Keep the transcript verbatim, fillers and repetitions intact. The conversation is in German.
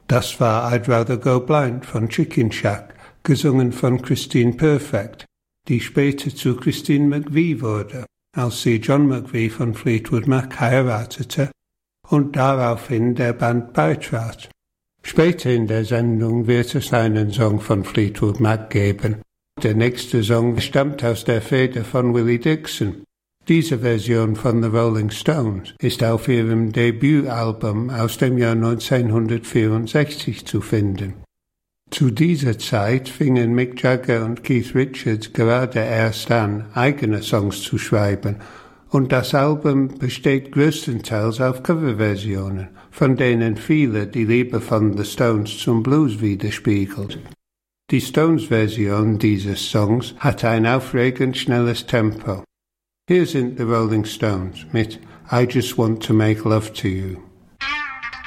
Das war I'd Rather Go Blind von Chicken Shack, gesungen von Christine Perfect, die später zu Christine McVie wurde, als sie John McVie von Fleetwood Mac heiratete und daraufhin der Band beitrat. Später in der Sendung wird es einen Song von Fleetwood Mac geben. Der nächste Song stammt aus der Feder von Willie Dixon. Diese Version von The Rolling Stones ist auf ihrem Debütalbum aus dem Jahr neunzehnhundertvierundsechzig zu finden. Zu dieser Zeit fingen Mick Jagger und Keith Richards gerade erst an, eigene Songs zu schreiben, und das Album besteht größtenteils auf Coverversionen, von denen viele die Liebe von The Stones zum Blues widerspiegelt. Die Stones-Version dieses Songs hat ein aufregend schnelles Tempo. Hier sind The Rolling Stones mit I Just Want to Make Love to You.